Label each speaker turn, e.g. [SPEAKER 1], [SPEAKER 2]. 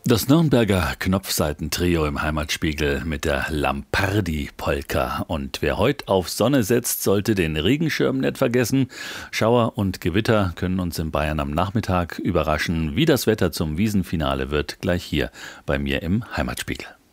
[SPEAKER 1] Das Nürnberger Knopfseitentrio im Heimatspiegel mit der Lampardi-Polka. Und wer heute auf Sonne setzt, sollte den Regenschirm nicht vergessen. Schauer und Gewitter können uns in Bayern am Nachmittag überraschen. Wie das Wetter zum Wiesenfinale wird, gleich hier bei mir im Heimatspiegel.